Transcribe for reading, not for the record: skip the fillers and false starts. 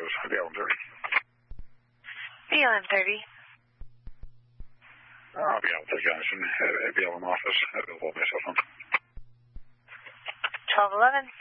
goes. BLM 30. BLM 30. BLM 30 Anderson, BLM office, available by cell phone. 1211.